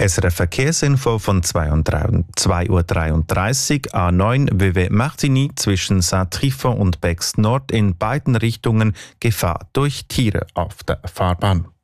SRF Verkehrsinfo von 2:33 Uhr. A9 WW Martigny zwischen Saint-Trifon und Bex Nord in beiden Richtungen Gefahr durch Tiere auf der Fahrbahn.